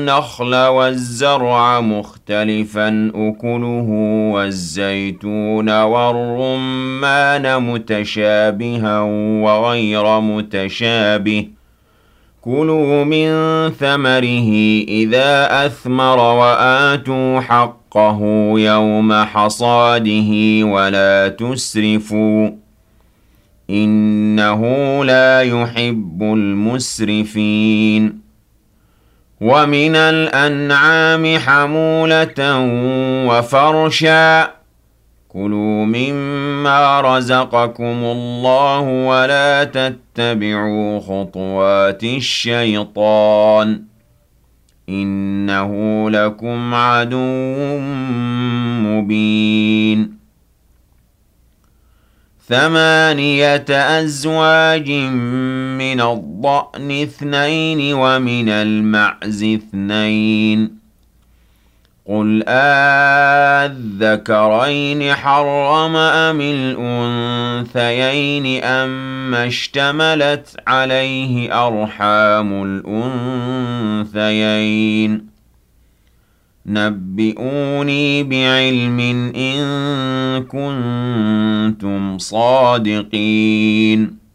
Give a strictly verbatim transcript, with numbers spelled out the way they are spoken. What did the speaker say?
والنخل والزرع مختلفا أكله والزيتون والرمان متشابها وغير متشابه كلوا من ثمره إذا أثمر وآتوا حقه يوم حصاده ولا تسرفوا إنه لا يحب المسرفين ومن الأنعام حمولة وفرشا كلوا مما رزقكم الله ولا تتبعوا خطوات الشيطان إنه لكم عدو مبين ثمانية أزواج من الضأن اثنين ومن المعز اثنين قل آذكرين حرم أم الأنثيين أما اشتملت عليه أرحام الأنثيين نبئوني بعلم إن كنتم صادقين